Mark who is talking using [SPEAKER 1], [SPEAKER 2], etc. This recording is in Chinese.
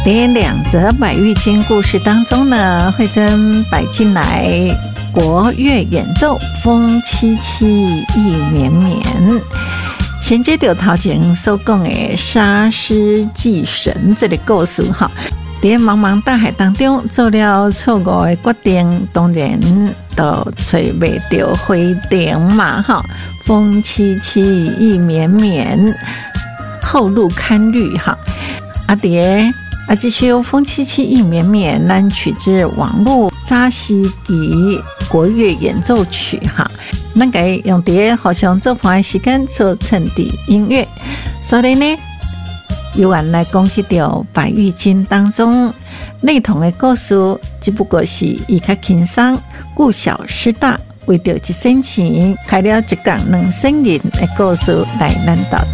[SPEAKER 1] 在两则百喻经故事当中呢，慧珍摆进来国乐演奏风凄凄意绵绵，衔接到头前所讲的沙师祭神这个故事哈。在茫茫大海当中做了错误的决定，当然都找不到回程嘛哈。风凄凄意绵绵，后路堪虑哈。这首风凄凄意绵绵，咱取自网络早时期国乐演奏曲哈。咱可以用在互相做伴的时间做衬底音乐，所以呢，由俺来讲起到百喻经当中内同的故事，只不过是伊较轻松，顾小失大，为着一生钱开了一港2生银的故事来咱道